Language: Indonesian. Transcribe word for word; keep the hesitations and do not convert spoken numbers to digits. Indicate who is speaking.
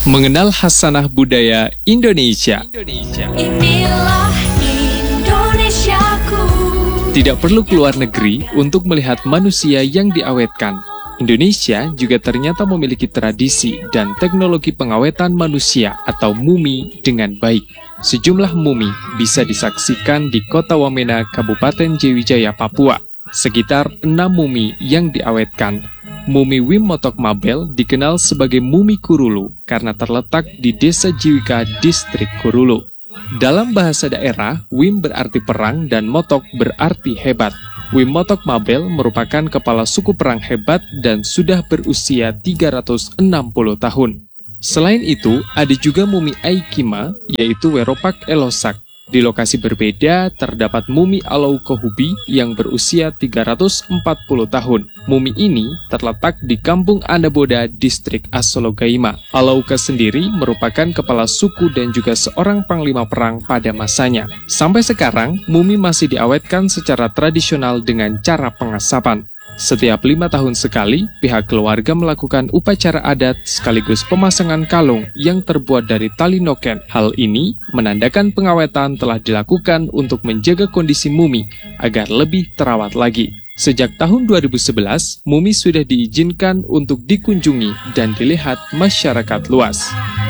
Speaker 1: Mengenal Khasanah Budaya Indonesia.
Speaker 2: Inilah Indonesiaku.
Speaker 1: Tidak perlu keluar negeri untuk melihat manusia yang diawetkan. Indonesia juga ternyata memiliki tradisi dan teknologi pengawetan manusia atau mumi dengan baik. Sejumlah mumi bisa disaksikan di Kota Wamena, Kabupaten Jayawijaya, Papua. Sekitar enam mumi yang diawetkan. Mumi Wim Motok Mabel dikenal sebagai Mumi Kurulu karena terletak di Desa Jiwika, Distrik Kurulu. Dalam bahasa daerah, Wim berarti perang dan Motok berarti hebat. Wim Motok Mabel merupakan kepala suku perang hebat dan sudah berusia tiga ratus enam puluh tahun. Selain itu, ada juga Mumi Aikima, yaitu Weropak Elosak. Di lokasi berbeda, terdapat Mumi Alaukohubi yang berusia tiga ratus empat puluh tahun. Mumi ini terletak di Kampung Anaboda, Distrik Assologaima. Alauka sendiri merupakan kepala suku dan juga seorang panglima perang pada masanya. Sampai sekarang, mumi masih diawetkan secara tradisional dengan cara pengasapan. Setiap lima tahun sekali, pihak keluarga melakukan upacara adat sekaligus pemasangan kalung yang terbuat dari tali noken. Hal ini menandakan pengawetan telah dilakukan untuk menjaga kondisi mumi agar lebih terawat lagi. Sejak tahun dua ribu sebelas, mumi sudah diizinkan untuk dikunjungi dan dilihat masyarakat luas.